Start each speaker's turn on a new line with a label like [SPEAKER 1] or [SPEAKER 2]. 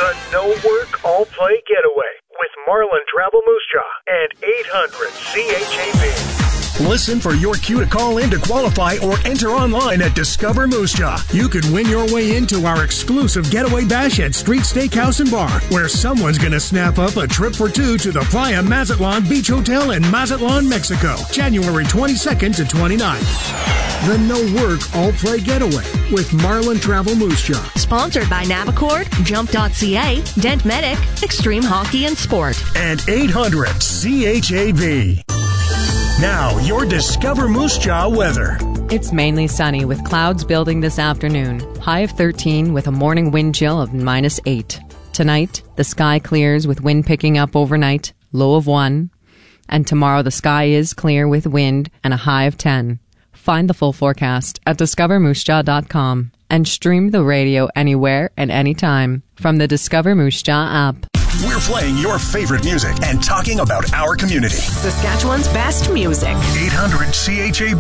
[SPEAKER 1] The No Work All Play Getaway with Marlin Travel Moose Jaw and 800 CHAB.
[SPEAKER 2] Listen for your cue to call in to qualify or enter online at Discover Moose Jaw. You could win your way into our exclusive getaway bash at Street Steakhouse and Bar, where someone's going to snap up a trip for two to the Playa Mazatlan Beach Hotel in Mazatlan, Mexico, January 22nd to 29th. The No Work All Play Getaway with Marlin Travel Moose Jaw.
[SPEAKER 3] Sponsored by Navicord, Jump.ca, Dent Medic, Extreme Hockey and Sport.
[SPEAKER 2] And 800 CHAB. Now, your Discover Moose Jaw weather.
[SPEAKER 4] It's mainly sunny with clouds building this afternoon. High of 13 with a morning wind chill of -8. Tonight, the sky clears with wind picking up overnight, low of 1. And tomorrow the sky is clear with wind and a high of 10. Find the full forecast at discovermoosejaw.com and stream the radio anywhere and anytime from the Discover Moose Jaw app.
[SPEAKER 2] We're playing your favorite music and talking about our community.
[SPEAKER 5] Saskatchewan's best music.
[SPEAKER 2] 800 CHAB.